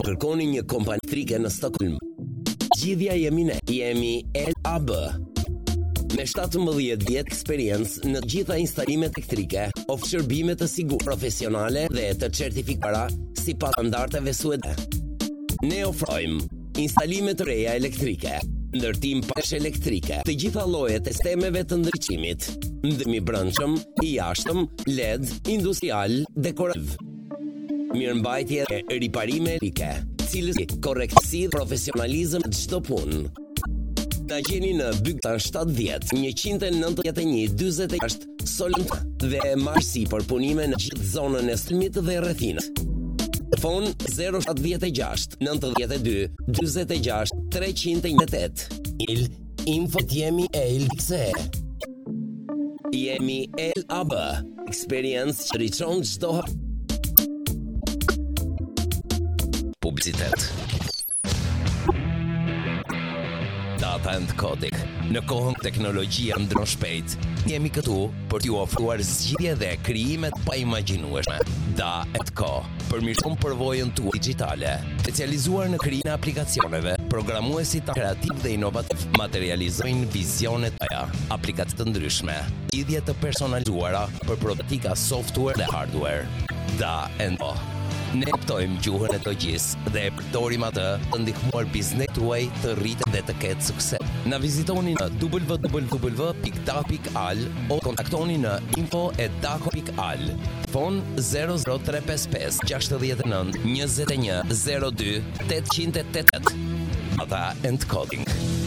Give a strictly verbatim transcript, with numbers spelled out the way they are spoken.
kërkoni një kompani elektrike në Stockholm, gjithja jemi ne, jemi L A B. Me shtatëmbëdhjetë vjet eksperiencë në gjitha instalimet elektrike, of shërbime të sigurt, profesionale dhe të certifikuara sipas standardeve suede. Ne ofrojmë instalime të reja elektrike, ndërtim pash elektrike, të gjitha llojet e sistemeve të ndriçimit, ndërtim i brendshëm, i jashtëm, L E D, industrial, dekorativ. Mirëmbajtje e riparime elektrike, cilësi, korrektësi dhe profesionalizëm në çdo punë. Na gjeni në Bygtan shtatëdhjetë, njëqind e nëntëdhjetë e një, dyzet e gjashtë, Solent dhe marrësi për punime në gjithë zonën e Stockholmit dhe rrethinës. Telefon zero shtatëdhjetë e gjashtë, nëntëdhjetë e dy, dyzet e gjashtë, treqind e njëzet e tetë. Il info jemi L X E. Jemi L A B. Experience që rriçon çdo hap. Publicitet. Data and Coding. Në kohën teknologjia ndron shpejt, jemi këtu për t'ju ofruar zgjidhje dhe krijimet pa imagjinueshme. Da and Co. Përmirëson përvojën tuaj digjitale, specializuar në krijimin e aplikacioneve, programuesit kreativ dhe inovativ materializojnë vizionet tuaja, aplikacione të ndryshme, lidhje të personalizuara për prodhika software dhe hardware. Da and Co. Ne kuptojmë gjuhën e logjisë dhe e përdorim atë të ndihmuar biznesin tuaj të rritet dhe të ketë sukses. Na vizitoni në w w w pikë da pikë al o kontaktoni në info at daco pikë al. Telefon zero zero tre pesë pesë gjasht e nëntë njëzet e një zero dy tetëqind e tetëdhjetë. Data and Coding.